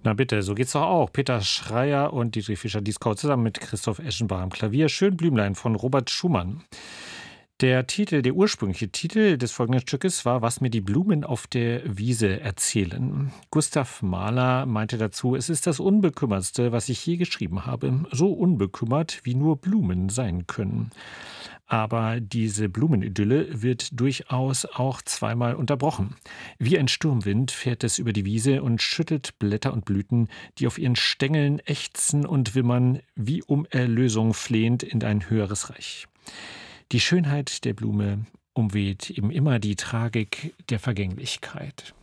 Na bitte, so geht's doch auch. Peter Schreier und Dietrich Fischer-Dieskau zusammen mit Christoph Eschenbach am Klavier. Schön Blümlein von Robert Schumann. Der ursprüngliche Titel des folgenden Stückes war „Was mir die Blumen auf der Wiese erzählen“. Gustav Mahler meinte dazu: „Es ist das Unbekümmertste, was ich je geschrieben habe. So unbekümmert, wie nur Blumen sein können.“ Aber diese Blumenidylle wird durchaus auch zweimal unterbrochen. Wie ein Sturmwind fährt es über die Wiese und schüttelt Blätter und Blüten, die auf ihren Stängeln ächzen und wimmern, wie um Erlösung flehend in ein höheres Reich. Die Schönheit der Blume umweht eben immer die Tragik der Vergänglichkeit.